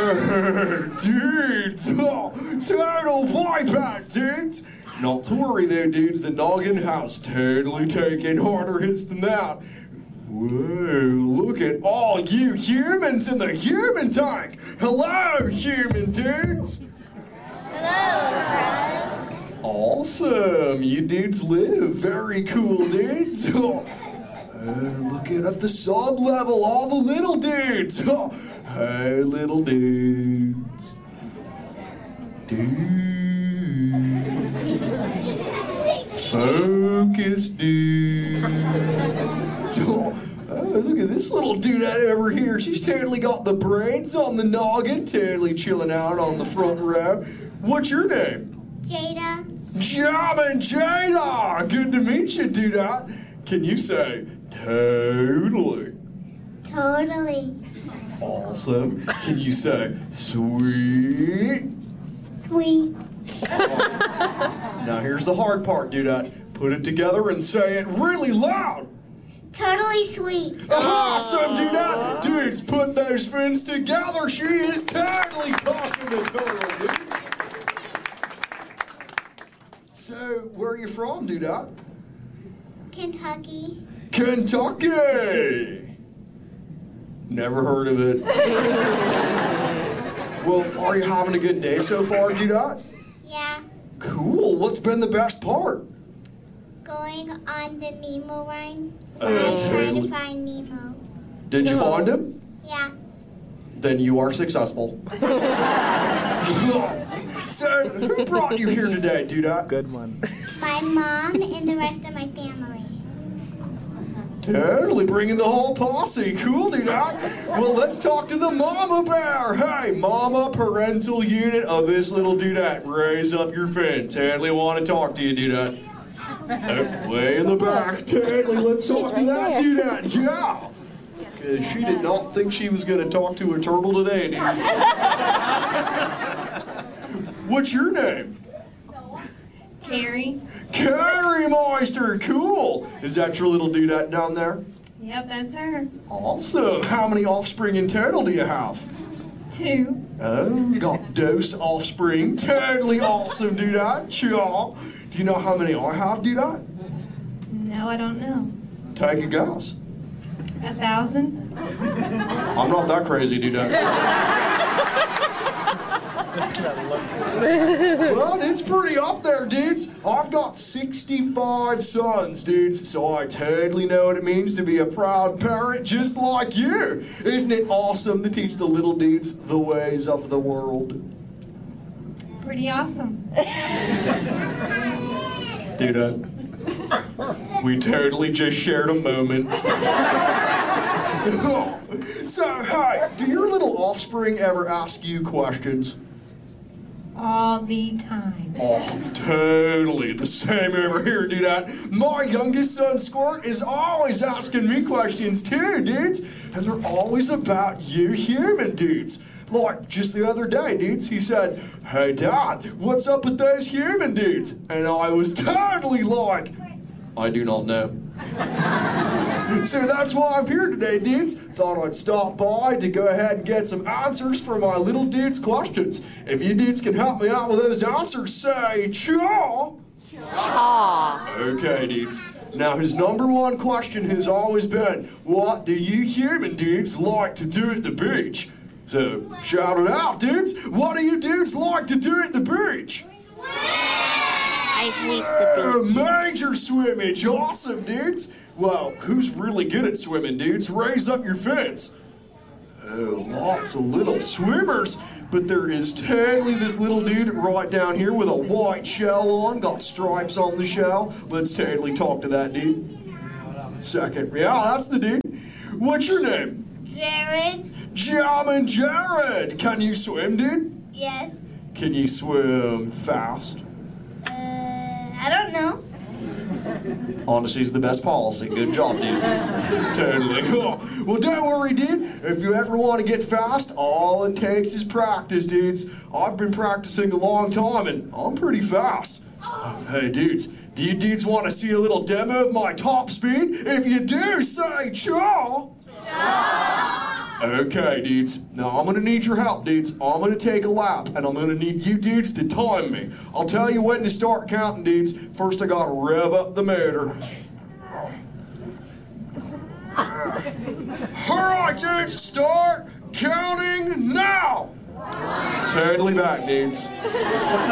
Dudes! Oh, total wipeout, dudes! Not to worry there, dudes. The noggin has totally taken harder hits than that. Whoa, look at all you humans in the human tank! Hello, human dudes! Hello, Awesome! You dudes live. Very cool, dudes. Looking at the sub level, all the little dudes. Hey, little dudes. Dudes. Focus, dudes. Oh, look at this little dudette over here. She's totally got the braids on the noggin, totally chilling out on the front row. What's your name? Jada. Jamin Jada! Good to meet you, dudette. Can you say totally? Totally. Awesome. Can you say sweet? Sweet. Now here's the hard part, dudette. Put it together and say it really loud. Totally sweet. Awesome, dudette. Dudes, put those fins together. She is totally talking to total dudes. So, where are you from, dudette? Kentucky. Kentucky! Never heard of it. Well, are you having a good day so far, dudette? Yeah. Cool. What's been the best part? Going on the Nemo ride. Totally. Trying to find Nemo. Did you find him? Yeah. Then you are successful. So, who brought you here today, dudette? Good one. My mom and the rest of my family. Totally bringing the whole posse. Cool, dudette. Well, let's talk to the mama bear. Hey, mama parental unit of this little dudette. Raise up your fin. Totally want to talk to you, dudette. Oh, way in the back. Totally, let's talk to that dudette. Yeah. Because she did not think she was going to talk to a turtle today, dudes. What's your name? Carrie. Carrie Meister, cool. Is that your little dudette down there? Yep, that's her. Awesome. How many offspring in total do you have? 2. Oh, got dose offspring. Totally awesome, dudette. Chaw. Do you know how many I have, dudette? No, I don't know. Take a guess. 1,000? I'm not that crazy, dudette. Well, it's pretty up there, dudes. I've got 65 sons, dudes, so I totally know what it means to be a proud parent just like you. Isn't it awesome to teach the little dudes the ways of the world? Pretty awesome. Dudette, we totally just shared a moment. So, hey, do your little offspring ever ask you questions? All the time. Oh, totally. The same over here, dudette. My youngest son, Squirt, is always asking me questions too, dudes. And they're always about you human dudes. Like, just the other day, dudes, he said, "Hey, Dad, what's up with those human dudes?" And I was totally like, "I do not know." So that's why I'm here today, dudes. Thought I'd stop by to go ahead and get some answers for my little dudes' questions. If you dudes can help me out with those answers, say chaw. Chaw. Okay, dudes. Now his number one question has always been, what do you human dudes like to do at the beach? So shout it out, dudes. What do you dudes like to do at the beach? I hate the beach. Major swimmage. Awesome, dudes. Well, who's really good at swimming, dudes? Raise up your fins. Oh, lots of little swimmers. But there is totally this little dude right down here with a white shell on, got stripes on the shell. Let's totally talk to that dude. Second. Yeah, that's the dude. What's your name? Jared. Jamin Jared. Can you swim, dude? Yes. Can you swim fast? I don't know. Honesty's the best policy. Good job, dude. Totally. Oh, well, don't worry, dude. If you ever want to get fast, all it takes is practice, dudes. I've been practicing a long time, and I'm pretty fast. Hey, dudes, do you dudes want to see a little demo of my top speed? If you do, say chaw. Chaw. Okay, dudes. Now I'm gonna need your help, dudes. I'm gonna take a lap, and I'm gonna need you dudes to time me. I'll tell you when to start counting, dudes. First, I gotta rev up the motor. All right, dudes, start counting now. Totally back, dudes.